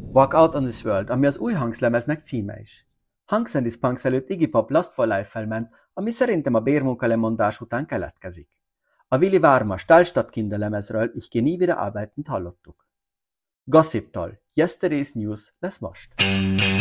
Walk Out on This World, ami az új Hanks-lemeznek címe is. Hanks and His Punks előtt Iggy Pop Lust for Life felment, ami szerintem a bérmunka lemondás után keletkezik. A Willy Warma Stahlstadtkinder lemezről Ich geh nie wieder arbeiten hallottuk. Gossip-tól Yesterday's News lesz most.